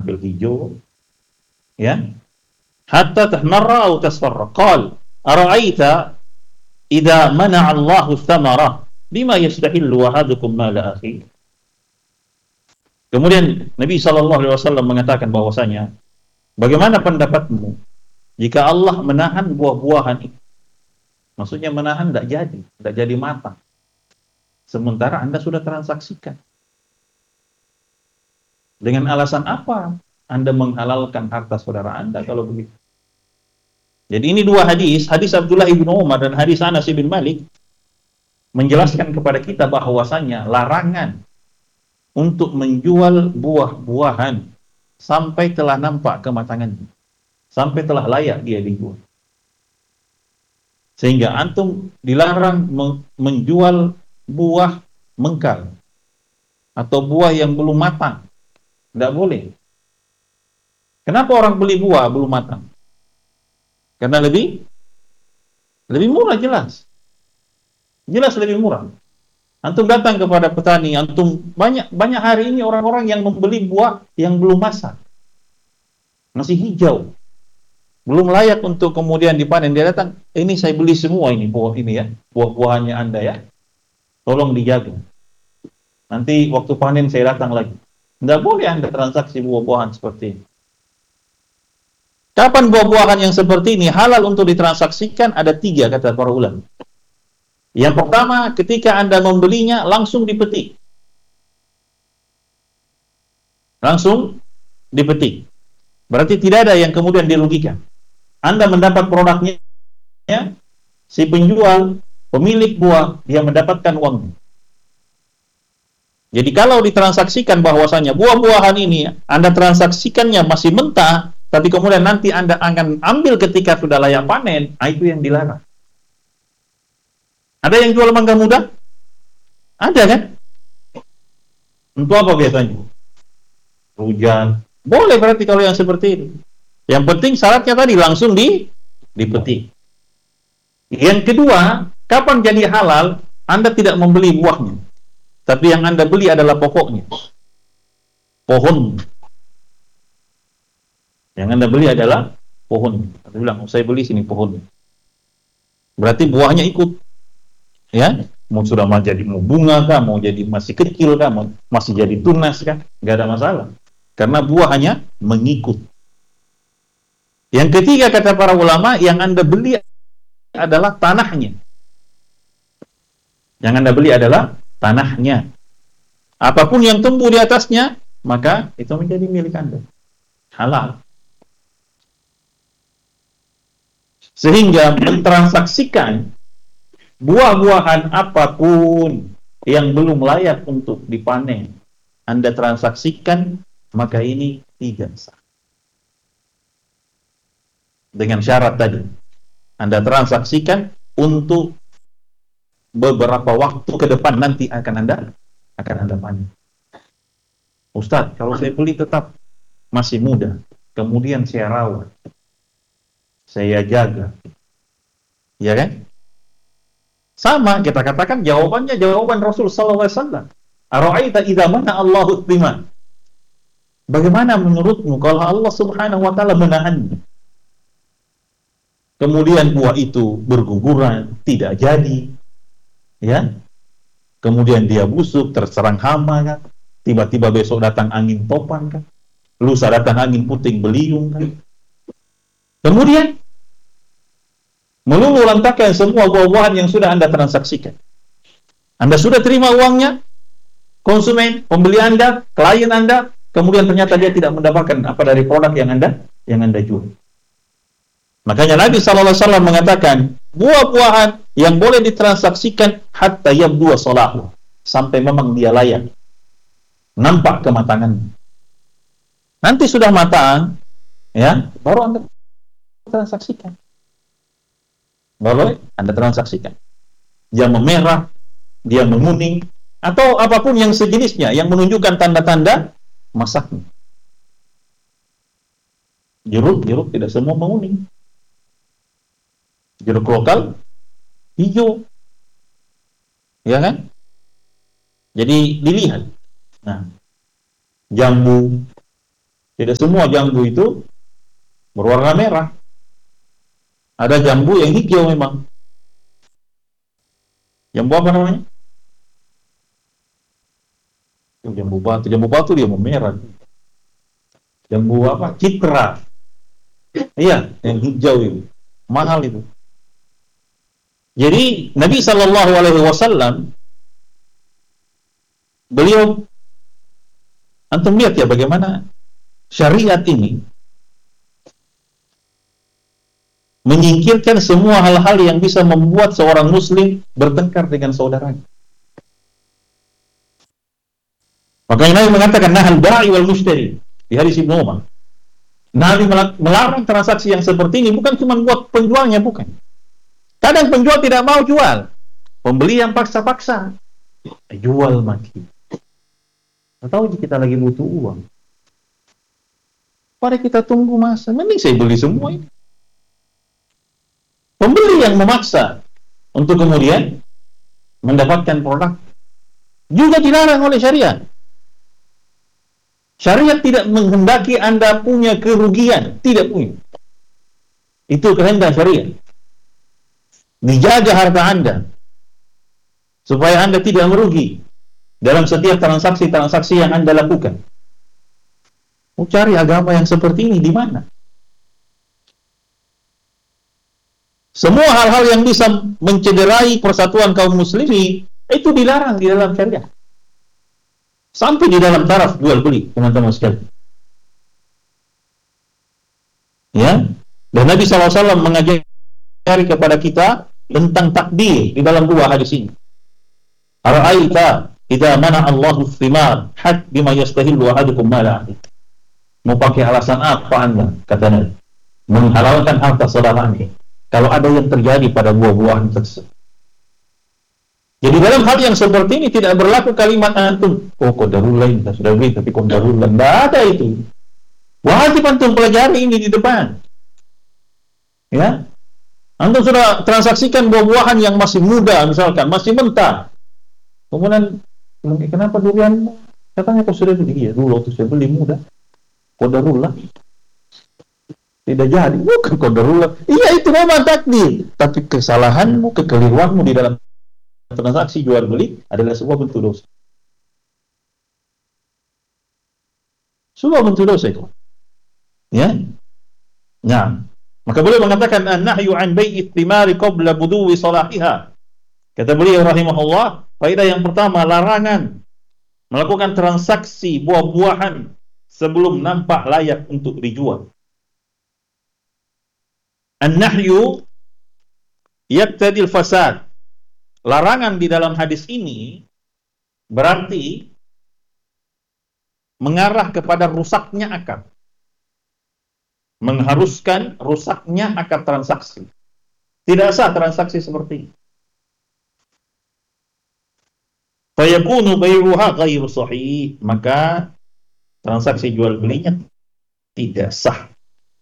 ambil hijau, ya. Hatta tahmarra atau tasfarra. Qal, ara'aita idza mana'a Allahu thamara bima yastahillu ahadukum mala akhi. Kemudian Nabi SAW mengatakan bahwasanya, bagaimana pendapatmu jika Allah menahan buah-buahan itu? Maksudnya menahan tidak jadi matang. Sementara Anda sudah transaksikan. Dengan alasan apa Anda menghalalkan harta saudara Anda kalau begitu? Jadi ini dua hadis Abdullah ibn Umar dan hadis Anas bin Malik menjelaskan kepada kita bahwasanya larangan untuk menjual buah-buahan sampai telah nampak kematangannya, sampai telah layak dia dijual. Sehingga antum dilarang menjual buah mengkal atau buah yang belum matang. Tidak boleh. Kenapa orang beli buah belum matang? Karena lebih murah, jelas lebih murah. Antum datang kepada petani, antum banyak hari ini orang-orang yang membeli buah yang belum masak, masih hijau, belum layak untuk kemudian dipanen. Dia datang, ini saya beli semua ini buah ini ya, buah-buahannya Anda ya, tolong dijaga. Nanti waktu panen saya datang lagi. Tidak boleh Anda transaksi buah-buahan seperti ini. Kapan buah-buahan yang seperti ini halal untuk ditransaksikan? Ada 3 kata para ulama. Yang pertama, ketika Anda membelinya langsung dipetik. Langsung dipetik. Berarti tidak ada yang kemudian dirugikan. Anda mendapat produknya, si penjual, pemilik buah, dia mendapatkan uangnya. Jadi kalau ditransaksikan bahwasanya buah-buahan ini Anda transaksikannya masih mentah, tapi kemudian nanti Anda akan ambil ketika sudah layak panen, itu yang dilarang. Ada yang jual mangga muda? Ada kan? Untuk apa biasanya? Hujan. Boleh berarti kalau yang seperti ini. Yang penting syaratnya tadi langsung dipetik. Yang kedua, kapan jadi halal? Anda tidak membeli buahnya, tapi yang Anda beli adalah pokoknya. Pohon. Yang Anda beli adalah pohon. Anda bilang, saya beli sini pohon. Berarti buahnya ikut. Ya, mau sudah mau bunga kah, mau jadi masih kecil kah, mau masih jadi tunas kah, nggak ada masalah. Karena buah hanya mengikut. Yang ketiga kata para ulama, yang Anda beli adalah tanahnya. Yang Anda beli adalah tanahnya. Apapun yang tumbuh di atasnya, maka itu menjadi milik Anda. Halal. Sehingga mentransaksikan buah-buahan apapun yang belum layak untuk dipanen, Anda transaksikan, maka ini tidak sah. Dengan syarat tadi, Anda transaksikan untuk beberapa waktu ke depan nanti akan Anda panen. Ustadz, kalau saya beli tetap masih muda, kemudian saya rawat, saya jaga, ya kan? Sama kita katakan jawabannya jawaban Rasul sallallahu alaihi wasallam. Ara'aita idza mana Allahu tsima. Bagaimana menurutmu kalau Allah Subhanahu wa taala menahannya? Kemudian buah itu berguguran, tidak jadi. Ya. Kemudian dia busuk, terserang hama kan. Tiba-tiba besok datang angin topan kan. Lusa datang angin puting beliung kan. Kemudian melulu lantakan semua buah-buahan yang sudah Anda transaksikan. Anda sudah terima uangnya, konsumen, pembeli Anda, klien Anda, kemudian ternyata dia tidak mendapatkan apa dari produk yang Anda jual. Makanya Nabi SAW mengatakan, buah-buahan yang boleh ditransaksikan hatta yabdu salahu, sampai memang dia layak, nampak kematangannya. Nanti sudah matang, ya, baru Anda transaksikan. Boleh Anda transaksikan. Dia memerah, dia menguning, atau apapun yang sejenisnya yang menunjukkan tanda-tanda masaknya. Jeruk tidak semua menguning. Jeruk lokal hijau, ya kan? Jadi dilihat. Nah, jambu Tidak semua jambu itu berwarna merah. Ada jambu yang hijau memang. Jambu apa namanya? Jambu batu. Jambu batu dia memerah. Jambu apa? Citra. Iya, yang hijau itu. Mahal itu. Jadi Nabi Shallallahu Alaihi Wasallam beliau, antum lihat ya bagaimana syariat ini menyingkirkan semua hal-hal yang bisa membuat seorang muslim bertengkar dengan saudaranya. Makanya Nabi mengatakan nahal ba'i wal mushtari di hadis Ibnu Umar. Nabi melarang transaksi yang seperti ini bukan cuma buat penjualnya, bukan. Kadang penjual tidak mau jual, pembeli yang paksa-paksa jual mati. Atau kita lagi butuh uang, pada kita tunggu masa, mending saya beli semua ini. Pembeli yang memaksa untuk kemudian mendapatkan produk juga dilarang oleh syariat. Syariat tidak menghendaki Anda punya kerugian, tidak punya. Itu kehendak syariat. Dijaga harta Anda supaya Anda tidak merugi dalam setiap transaksi-transaksi yang Anda lakukan. Mau cari agama yang seperti ini di mana? Semua hal-hal yang bisa mencederai persatuan kaum muslimin itu dilarang di dalam syariat. Sampai di dalam taraf jual beli, teman-teman sekalian. Ya, dan Nabi SAW mengajari kepada kita tentang takdir di dalam dua hadis ini. Ara'aita idza mana Allahu thimar had bima yastahillu ahadukum mala. Mau pakai alasan apa Anda? Kata Nabi, menghalalkan harta saudaranya kalau ada yang terjadi pada buah-buahan tersebut. Jadi dalam hal yang seperti ini tidak berlaku kalimat antum, oh qadarul lain, sudah beli tapi qadarul lain. Tidak ada itu. Wajib antum pelajari ini di depan. Ya, antum sudah transaksikan buah-buahan yang masih muda, misalkan masih mentah. Kemudian, kenapa durian? Katanya kau sudah beli, ya dulu waktu saya beli muda. Qadarul lain. Tidak jadi, bukan qadarul lain. Iya itu memang takdir, tapi kesalahanmu, kekeliruanmu di dalam transaksi jual beli adalah sebuah bentuk dosa. Sebuah bentuk dosa itu. Ya. Nah, maka beliau mengatakan an-nahyu an bai'i thimari qabla buduwi salahiha. Kata beliau rahimahullah, faedah yang pertama, larangan melakukan transaksi buah-buahan sebelum nampak layak untuk dijual. An-nahyu yaqtadil fasad. Larangan di dalam hadis ini berarti mengarah kepada rusaknya akad. Mengharuskan rusaknya akad transaksi. Tidak sah transaksi seperti ini. Fayakunu bayruha ghairu sahih, maka transaksi jual belinya tidak sah.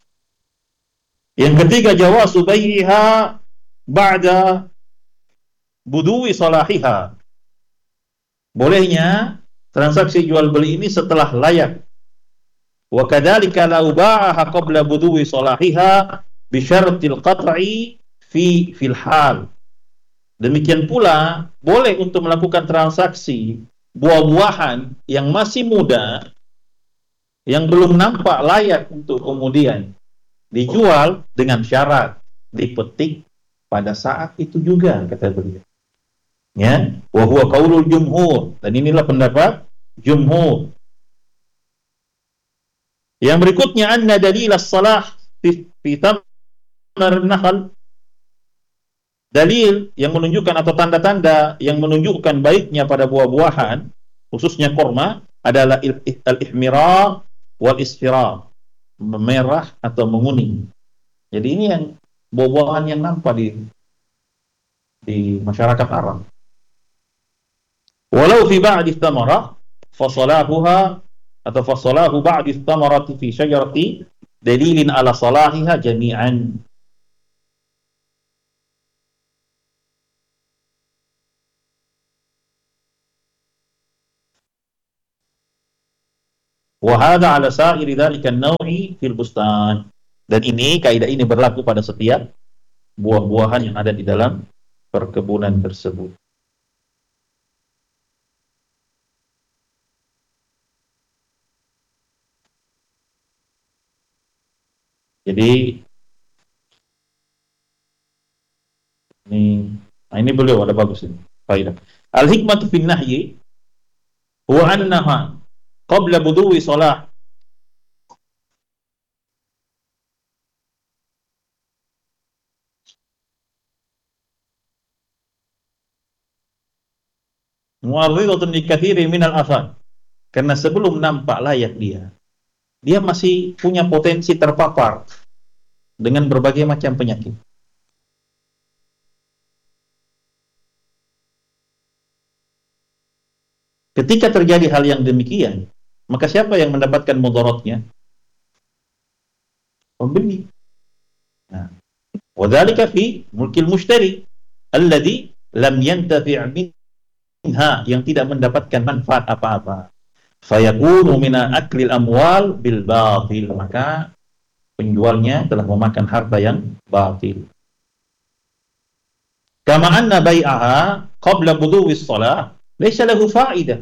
Yang ketiga, jawazu bai'iha ba'da buduwi salahiha. Bolehnya transaksi jual beli ini setelah layak. Wa kadzalika law ba'aha qabla buduwi salahiha bi syartil qat'i fil hal. Demikian pula boleh untuk melakukan transaksi buah-buahan yang masih muda yang belum nampak layak untuk kemudian dijual dengan syarat dipetik pada saat itu juga, kata beliau. Ya, wa huwa qaulul jumhur, dan inilah pendapat jumhur. Yang berikutnya, anna dalil as-salah fi tamar nakhal, dalil yang menunjukkan atau tanda-tanda yang menunjukkan baiknya pada buah-buahan, khususnya korma, adalah al-ihmirar wal isfirar, memerah atau menguning. Jadi ini yang buah-buahan yang nampak di masyarakat Arab. Walau fi ba'di thamarah fasalahuha atau fasalahu ba'di thamarati fi syajarati dalilin ala salahiha jami'an. Wa hadha 'ala sa'iri dzalika an-naw'i fil bustan. Dan ini kaidah ini berlaku pada setiap buah-buahan yang ada di dalam perkebunan tersebut. Jadi ini beliau ada bagus ini kaidah. Al-hikmatu fin nahyi huwa annaha qabla buduwi shalah mu'arridatun li katsiri minal afat. Karena sebelum nampak layak dia masih punya potensi terpapar dengan berbagai macam penyakit. Ketika terjadi hal yang demikian, maka siapa yang mendapatkan mudaratnya? Pembeli. Nah, wadzalika fi mulkil mushtari alladhi lam yantafi' minha, yang tidak mendapatkan manfaat apa-apa. Fayakunu mina aklil amwal bil batil, maka penjualnya telah memakan harta yang batil. Kama anna bai'aha qabla buduwis shalah laysa lahu fa'idah.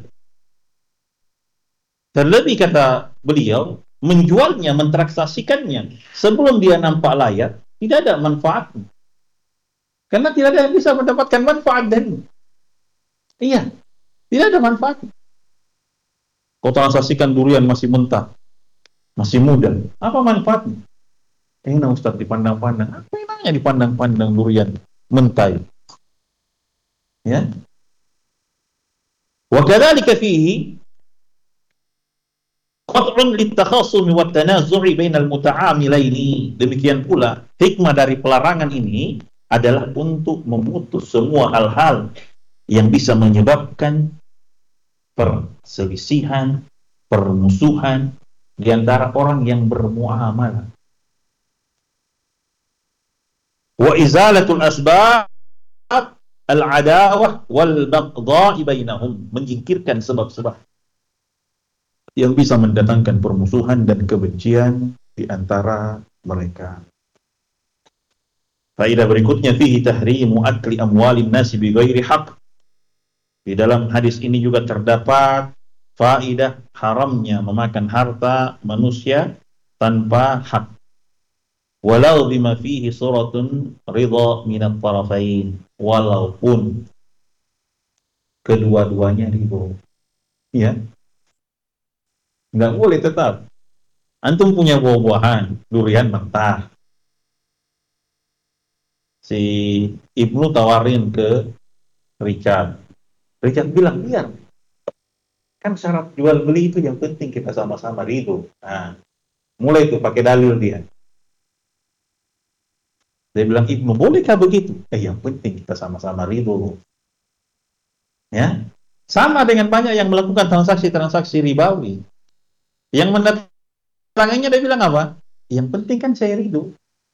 Terlebih kata beliau, menjualnya, mentransaksikannya sebelum dia nampak layak tidak ada manfaatnya. Karena tidak ada yang bisa mendapatkan manfaat dari. Iya, tidak ada manfaatnya. Kau transaksikan durian masih mentah, masih muda, apa manfaatnya? Enak Ustaz dipandang-pandang. Apa enaknya dipandang-pandang durian mentah? Ya. Wa kadzalika fihi qat'un litakhasumi wa tanazu'i bainal muta'amilaini. Demikian pula hikmah dari pelarangan ini adalah untuk memutus semua hal-hal yang bisa menyebabkan perselisihan, permusuhan di antara orang yang bermuamalah. Wa izalatul asbab al-adawah wal baghdha bainahum, menyingkirkan sebab-sebab yang bisa mendatangkan permusuhan dan kebencian di antara mereka. Faedah berikutnya, fihi tahrimu akli amwalin nasi bighairi haqq. Di dalam hadis ini juga terdapat faedah haramnya memakan harta manusia tanpa hak. Walau bima fihi suratun ridha minat tarafain, walaupun kedua-duanya ridho. Ya. Enggak boleh tetap. Antum punya buah-buahan, durian mentah. Si Ibnu tawarin ke Richard. Richard bilang, biar. Kan syarat jual beli itu yang penting kita sama-sama ridho. Nah, mulai itu pakai dalil dia. Dia bilang, Ibnu, bolehkah begitu? Yang penting kita sama-sama ridho. Ya, sama dengan banyak yang melakukan transaksi-transaksi ribawi. Yang mendatanginya dia bilang apa? Yang penting kan saya ridho.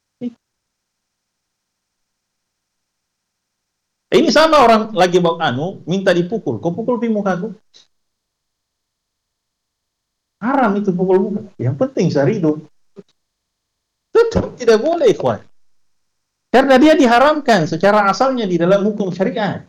Ini sama orang lagi bawa minta dipukul. Kau pukul di mukaku. Haram itu pukul muka. Yang penting saya ridho. Tetap tidak boleh, ikhwan. Karena dia diharamkan secara asalnya di dalam hukum syariat.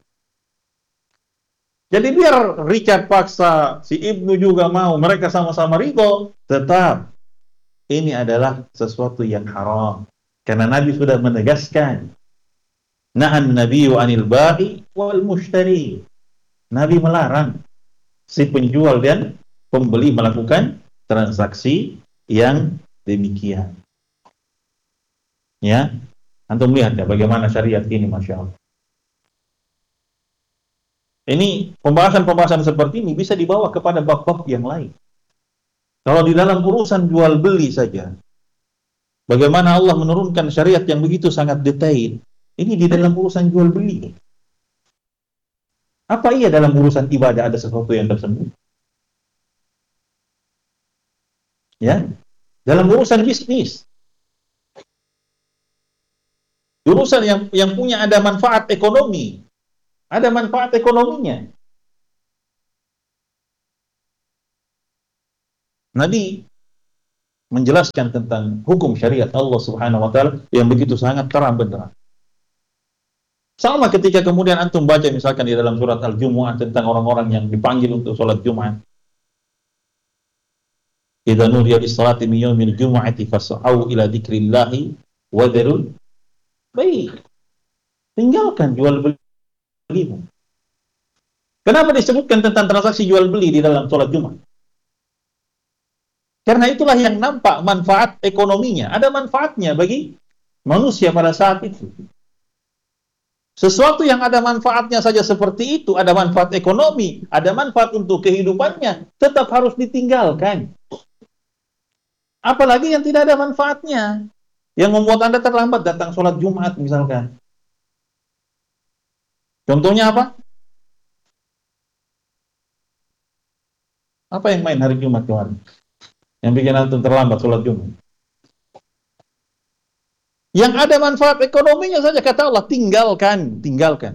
Jadi biar Richard paksa, si Ibnu juga mau, mereka sama-sama ridho, tetap ini adalah sesuatu yang haram. Karena Nabi sudah menegaskan, nahan nabiyyu anil ba'i wal mushtari. Nabi melarang si penjual dan pembeli melakukan transaksi yang demikian. Ya, antum lihat ya bagaimana syariat ini, Masya Allah. Ini pembahasan-pembahasan seperti ini bisa dibawa kepada bab-bab yang lain. Kalau di dalam urusan jual beli saja, bagaimana Allah menurunkan syariat yang begitu sangat detail. Ini di dalam urusan jual beli. Apa iya dalam urusan ibadah ada sesuatu yang tersembunyi? Ya, dalam urusan bisnis, urusan yang punya ada manfaat ekonomi, ada manfaat ekonominya. Nabi menjelaskan tentang hukum syariat Allah Subhanahu wa taala yang begitu sangat terang benderang. Sama ketika kemudian antum baca misalkan di dalam surat Al-Jumu'ah tentang orang-orang yang dipanggil untuk sholat Jumat. Idza nudiya lis-salati min yaumil jumu'ati fas'au ila dzikrillahi wa dzarul bai'. Tinggalkan jual belimu. Kenapa disebutkan tentang transaksi jual beli di dalam sholat Jumat? Karena itulah yang nampak manfaat ekonominya. Ada manfaatnya bagi manusia pada saat itu. Sesuatu yang ada manfaatnya saja seperti itu, ada manfaat ekonomi, ada manfaat untuk kehidupannya, tetap harus ditinggalkan. Apalagi yang tidak ada manfaatnya, yang membuat Anda terlambat datang sholat Jumat misalkan. Contohnya apa? Apa yang main hari Jumat kemarin? Yang bikin antum terlambat sholat Jumat. Yang ada manfaat ekonominya saja kata Allah, tinggalkan.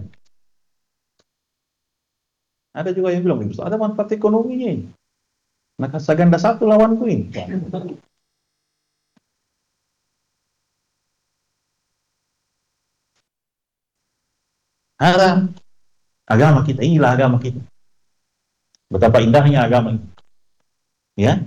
Ada juga yang bilang, ada manfaat ekonominya ini. Nah, saganda satu lawanku ini. Ada agama kita, inilah agama kita. Betapa indahnya agama ini. Ya.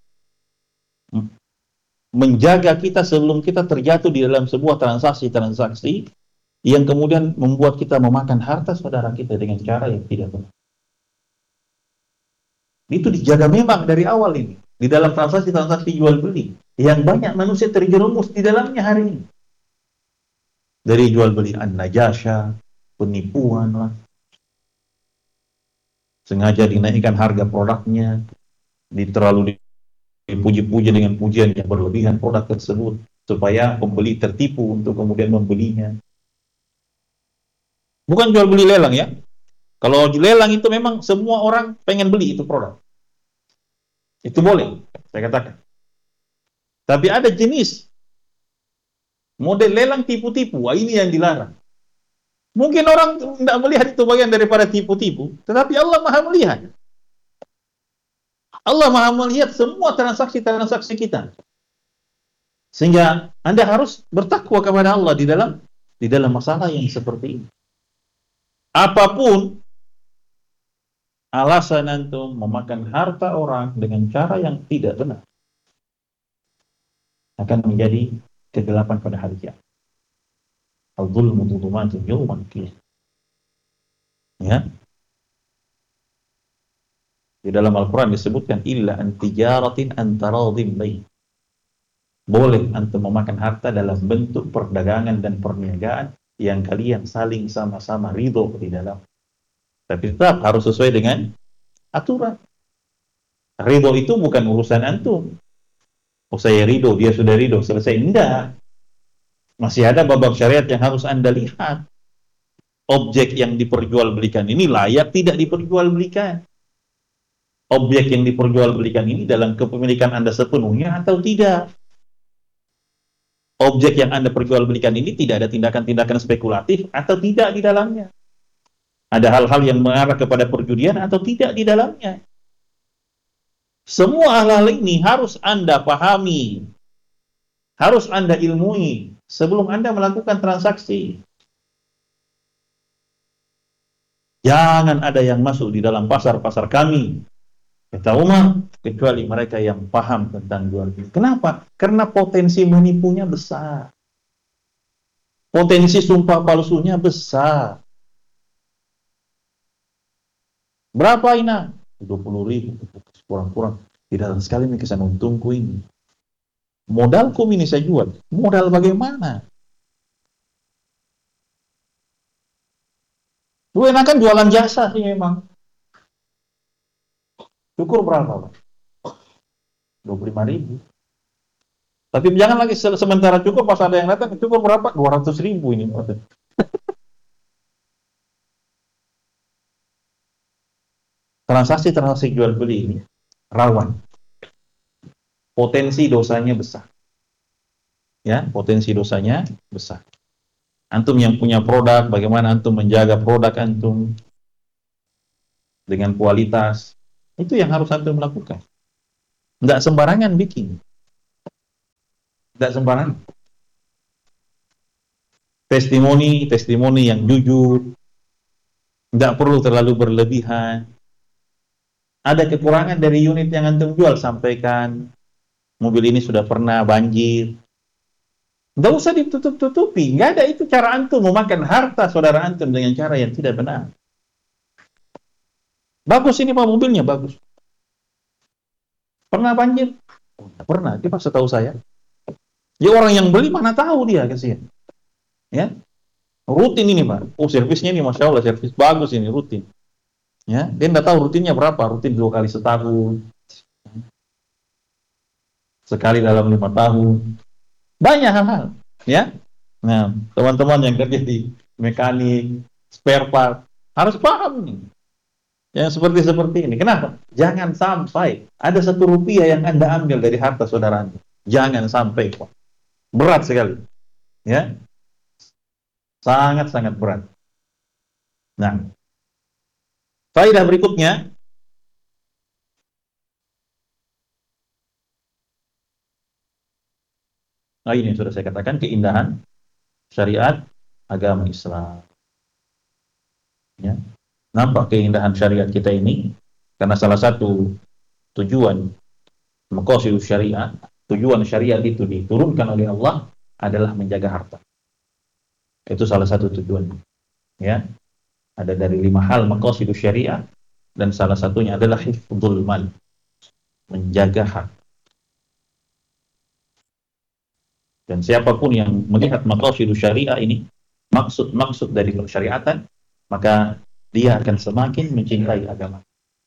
Menjaga kita sebelum kita terjatuh di dalam sebuah transaksi yang kemudian membuat kita memakan harta saudara kita dengan cara yang tidak benar. Itu dijaga memang dari awal ini. Di dalam transaksi jual beli yang banyak manusia terjerumus di dalamnya hari ini. Dari jual beli an-najasha, penipuan lah. Sengaja dinaikkan harga produknya, terlalu dipuji-puji dengan pujian yang berlebihan produk tersebut supaya pembeli tertipu untuk kemudian membelinya. Bukan jual beli lelang ya. Kalau di lelang itu memang semua orang pengen beli itu produk. Itu boleh, saya katakan. Tapi ada jenis model lelang tipu-tipu, ini yang dilarang. Mungkin orang tidak melihat itu bagian daripada tipu-tipu, tetapi Allah Maha melihat. Allah Maha melihat semua transaksi kita. Sehingga Anda harus bertakwa kepada Allah di dalam masalah yang seperti ini. Apapun alasan antum memakan harta orang dengan cara yang tidak benar, akan menjadi kegelapan pada hari kiamat. Al-zulmu dhulumatun yawmal qiyamah. Ya. Di dalam Al-Quran disebutkan illa an tijaratin antaradhim bain. Boleh antum memakan harta dalam bentuk perdagangan dan perniagaan yang kalian saling sama-sama ridho di dalam. Tapi tetap harus sesuai dengan aturan. Ridho itu bukan urusan antum. Oh saya ridho, dia sudah ridho, selesai. Enggak. Masih ada bab syariat yang harus Anda lihat. Objek yang diperjualbelikan ini layak tidak diperjualbelikan. Objek yang diperjualbelikan ini dalam kepemilikan Anda sepenuhnya atau tidak. Objek yang Anda perjualbelikan ini tidak ada tindakan-tindakan spekulatif atau tidak di dalamnya. Ada hal-hal yang mengarah kepada perjudian atau tidak di dalamnya. Semua hal-hal ini harus Anda pahami. Harus Anda ilmui sebelum Anda melakukan transaksi. Jangan ada yang masuk di dalam pasar-pasar kami, kata Umar, kecuali mereka yang paham tentang jual beli. Kenapa? Karena potensi menipunya besar. Potensi sumpah palsunya besar. Berapa ini? 20.000. Kurang-kurang. Tidak sekali kesan untungku ini. Modalku ini saya jual. Modal bagaimana? Lu enakan jualan jasa sih memang. Syukur berapa, Pak? 25.000. Tapi jangan lagi sementara cukup pas ada yang datang, cukup berapa? 200.000 ini. Transaksi jual beli ini rawan. Potensi dosanya besar. Ya, potensi dosanya besar. Antum yang punya produk, bagaimana antum menjaga produk antum dengan kualitas, itu yang harus antum lakukan. Nggak sembarangan bikin. Nggak sembarangan. Testimoni yang jujur, nggak perlu terlalu berlebihan. Ada kekurangan dari unit yang antum jual, sampaikan. Mobil ini sudah pernah banjir. Nggak usah ditutup-tutupi. Nggak ada, itu cara antum memakan harta saudara antum dengan cara yang tidak benar. Bagus ini Pak, mobilnya bagus. Pernah banjir? Nggak pernah, dia pas setahu saya. Ya orang yang beli mana tahu dia, kasihan. Ya, rutin ini Pak. Oh, servisnya ini Masya Allah, servis bagus ini, rutin. Ya, dia nggak tahu rutinnya berapa, rutin 2 kali setahun, sekali dalam 5 tahun, banyak hal-hal. Ya, nah teman-teman yang kerja di mekanik, spare part harus paham nih. Yang seperti ini. Kenapa? Jangan sampai ada 1 rupiah yang Anda ambil dari harta saudara Anda. Jangan sampai, Pak. Berat sekali. Ya, sangat-sangat berat. Nah, faedah berikutnya, ini yang sudah saya katakan, keindahan syariat agama Islam. Ya. Nampak keindahan syariat kita ini karena salah satu tujuan maqasidus syariat, tujuan syariat itu diturunkan oleh Allah adalah menjaga harta. Itu salah satu tujuan. Ya. Ada dari 5 hal maqasidus syariat, dan salah satunya adalah hifdzul mal, menjaga harta. Dan siapapun yang melihat maqasidus syariah ini, maksud dari syariatan, maka dia akan semakin mencintai agama.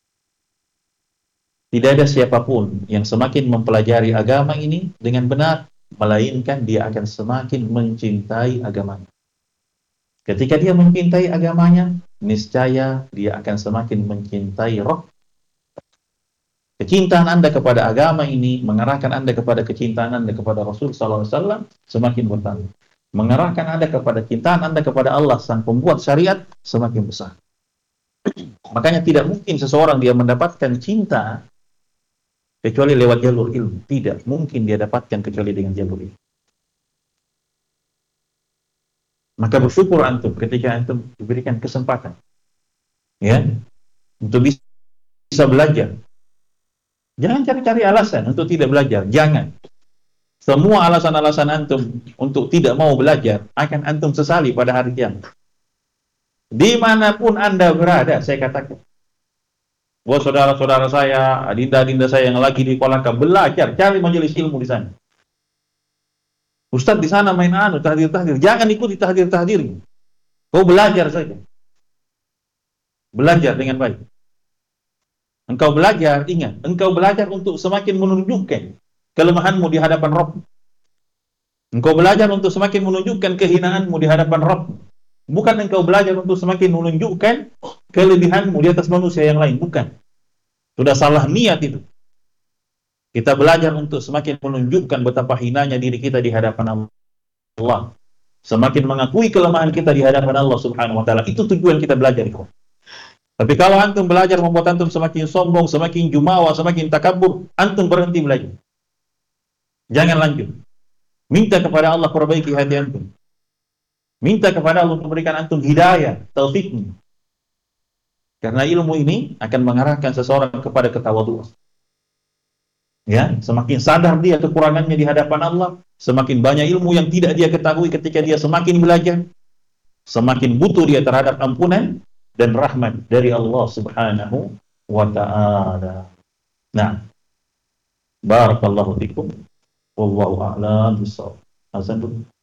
Tidak ada siapapun yang semakin mempelajari agama ini dengan benar, melainkan dia akan semakin mencintai agamanya. Ketika dia mencintai agamanya, niscaya dia akan semakin mencintai roh. Kecintaan Anda kepada agama ini mengarahkan Anda kepada kecintaan Anda kepada Rasul SAW semakin bertambah. Mengarahkan Anda kepada cintaan Anda kepada Allah, sang pembuat syariat, semakin besar. Makanya tidak mungkin seseorang dia mendapatkan cinta kecuali lewat jalur ilmu. Tidak mungkin dia dapatkan kecuali dengan jalur ilmu. Maka bersyukur antum ketika antum diberikan kesempatan, ya, untuk bisa belajar. Jangan cari-cari alasan untuk tidak belajar. Jangan. Semua alasan-alasan antum untuk tidak mau belajar akan antum sesali pada hari kiamat. Dimanapun Anda berada, saya katakan, buat saudara-saudara saya, adinda-adinda saya yang lagi di Kolaka, belajar, cari majelis ilmu di sana. Ustadz di sana main tahdir-tahdir. Jangan ikuti tahdir-tahdir. Kau belajar saja. Belajar dengan baik. Engkau belajar, ingat, engkau belajar untuk semakin menunjukkan kelemahanmu di hadapan Rabb. Engkau belajar untuk semakin menunjukkan kehinaanmu di hadapan Rabb. Bukan engkau belajar untuk semakin menunjukkan kelebihanmu di atas manusia yang lain. Bukan. Sudah salah niat itu. Kita belajar untuk semakin menunjukkan betapa hinanya diri kita di hadapan Allah. Semakin mengakui kelemahan kita di hadapan Allah Subhanahu wa taala. Itu tujuan kita belajar itu. Tapi kalau antum belajar membuat antum semakin sombong, semakin jumawa, semakin takabur, antum berhenti belajar. Jangan lanjut. Minta kepada Allah perbaiki hati antum. Minta kepada Allah untuk memberikan antum hidayah, taufiknya. Karena ilmu ini akan mengarahkan seseorang kepada ketawaduan. Ya, semakin sadar dia kekurangannya di hadapan Allah, semakin banyak ilmu yang tidak dia ketahui ketika dia semakin belajar, semakin butuh dia terhadap ampunan dan rahmat dari Allah Subhanahu wa ta'ala. Nah, barakallahu fikum. Wallahu a'lam bishawab. Hasan.